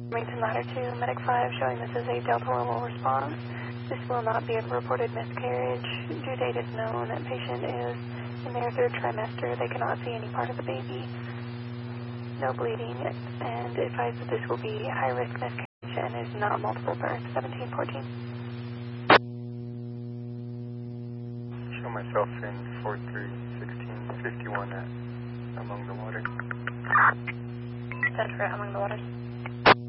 Wington Ladder 2, Medic 5, showing this is a Delta level response. This will not be a reported miscarriage. Due date is known. That patient is in their third trimester. They cannot see any part of the baby. No bleeding, and advise that this will be high-risk miscarriage and is not multiple birth. 1714. Show myself in 431651 at Among the Waters. That's for Among the Waters.